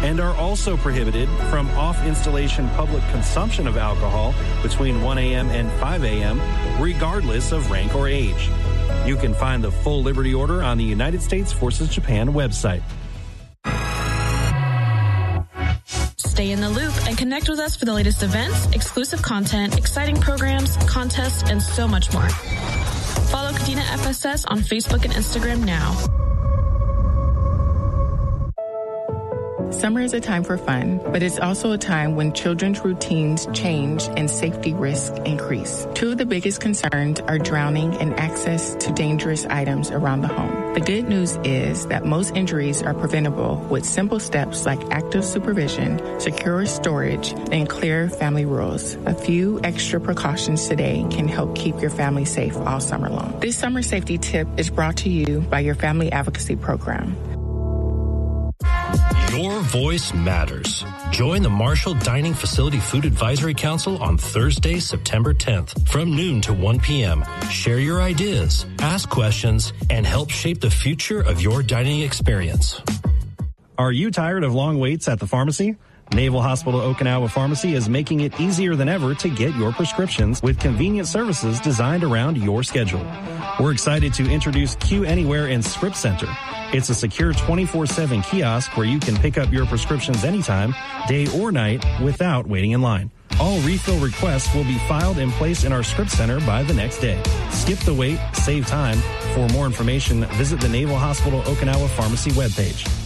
and are also prohibited from off-installation public consumption of alcohol between 1 a.m. and 5 a.m., regardless of rank or age. You can find the full Liberty Order on the United States Forces Japan website. Stay in the loop and connect with us for the latest events, exclusive content, exciting programs, contests, and so much more. Follow Kadena FSS on Facebook and Instagram now. Summer is a time for fun, but it's also a time when children's routines change and safety risks increase. Two of the biggest concerns are drowning and access to dangerous items around the home. The good news is that most injuries are preventable with simple steps like active supervision, secure storage, and clear family rules. A few extra precautions today can help keep your family safe all summer long. This summer safety tip is brought to you by your Family Advocacy Program. Your voice matters. Join the Marshall Dining Facility Food Advisory Council on Thursday, September 10th from noon to 1 p.m. Share your ideas, ask questions, and help shape the future of your dining experience. Are you tired of long waits at the pharmacy? Naval Hospital Okinawa Pharmacy is making it easier than ever to get your prescriptions with convenient services designed around your schedule. We're excited to introduce Q Anywhere and Script Center. It's a secure 24/7 kiosk where you can pick up your prescriptions anytime, day or night, without waiting in line. All refill requests will be filed and placed in our Script Center by the next day. Skip the wait, save time. For more information, visit the Naval Hospital Okinawa Pharmacy webpage.